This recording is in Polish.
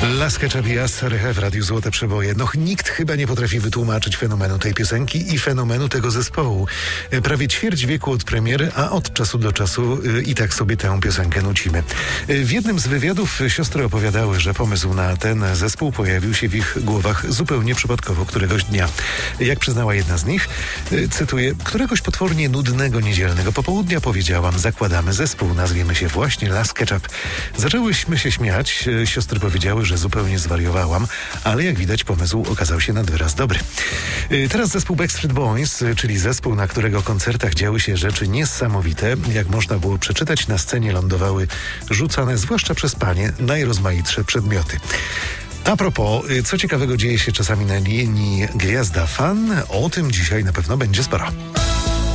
Las Ketchup w Radiu Złote Przeboje. Nikt chyba nie potrafi wytłumaczyć fenomenu tej piosenki i fenomenu tego zespołu. Prawie ćwierć wieku od premiery, a od czasu do czasu i tak sobie tę piosenkę nucimy. W jednym z wywiadów siostry opowiadały, że pomysł na ten zespół pojawił się w ich głowach zupełnie przypadkowo któregoś dnia. Jak przyznała jedna z nich, cytuję, któregoś potwornie nudnego niedzielnego popołudnia powiedziałam, zakładamy zespół, nazwiemy się właśnie Las Ketchup. Zaczęłyśmy się śmiać, siostry powiedziały, że zupełnie zwariowałam, ale jak widać pomysł okazał się nad wyraz dobry. Teraz zespół Backstreet Boys, czyli zespół, na którego koncertach działy się rzeczy niesamowite. Jak można było przeczytać, na scenie lądowały rzucane, zwłaszcza przez panie, najrozmaitsze przedmioty. A propos, co ciekawego dzieje się czasami na linii Gwiazda Fan, o tym dzisiaj na pewno będzie sporo.